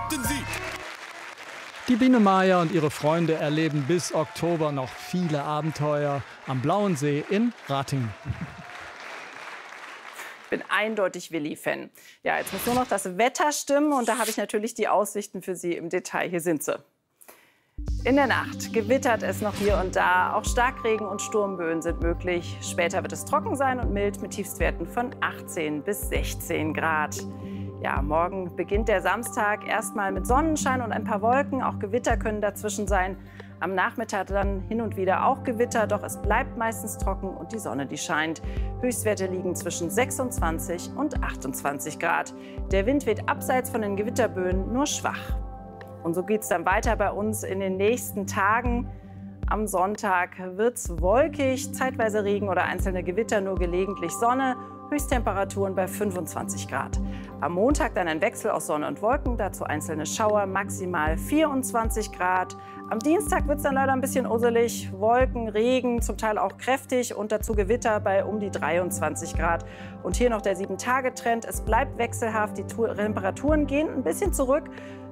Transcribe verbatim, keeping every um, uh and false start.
behaupten Sie? Die Biene Maya und ihre Freunde erleben bis Oktober noch viele Abenteuer am Blauen See in Ratingen. Ich bin eindeutig Willi-Fan. Ja, jetzt muss nur noch das Wetter stimmen und da habe ich natürlich die Aussichten für Sie im Detail. Hier sind sie. In der Nacht gewittert es noch hier und da. Auch Starkregen und Sturmböen sind möglich. Später wird es trocken sein und mild mit Tiefstwerten von achtzehn bis sechzehn Grad. Ja, morgen beginnt der Samstag erstmal mit Sonnenschein und ein paar Wolken. Auch Gewitter können dazwischen sein. Am Nachmittag dann hin und wieder auch Gewitter, doch es bleibt meistens trocken und die Sonne, die scheint. Höchstwerte liegen zwischen sechsundzwanzig und achtundzwanzig Grad. Der Wind weht abseits von den Gewitterböen nur schwach. Und so geht es dann weiter bei uns in den nächsten Tagen. Am Sonntag wird es wolkig, zeitweise Regen oder einzelne Gewitter, nur gelegentlich Sonne. Höchsttemperaturen bei fünfundzwanzig Grad. Am Montag dann ein Wechsel aus Sonne und Wolken, dazu einzelne Schauer, maximal vierundzwanzig Grad. Am Dienstag wird es dann leider ein bisschen usselig. Wolken, Regen, zum Teil auch kräftig und dazu Gewitter bei um die dreiundzwanzig Grad. Und hier noch der sieben Tage Trend. Es bleibt wechselhaft, die Temperaturen gehen ein bisschen zurück.